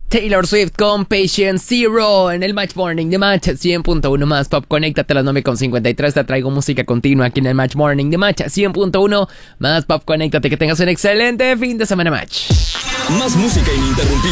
Taylor Swift con Patient Zero en el Match Morning de Match 100.1 más Pop. Conéctate a las 9:53. Te traigo música continua aquí en el Match Morning de Match 100.1 más Pop. Conéctate, que tengas un excelente fin de semana, Match. Más música ininterrumpida.